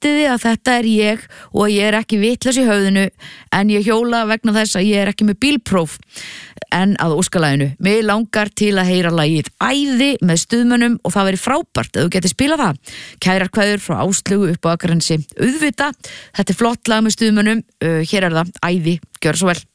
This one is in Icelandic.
vitiði að þetta ég og ég ekki vitlaus í höfðinu en ég hjóla vegna þess að ég ekki með bílpróf en að óskalaginu. Mig langar til að heyra lagið Æði með Stuðmönnum og það veri frábært ef þú getur spilað það. Kærar kveður frá Áslaugu upp á Akranesi. Auðvitað, þetta flott lag með Stuðmönnum, hér það Æði, gjör svo vel.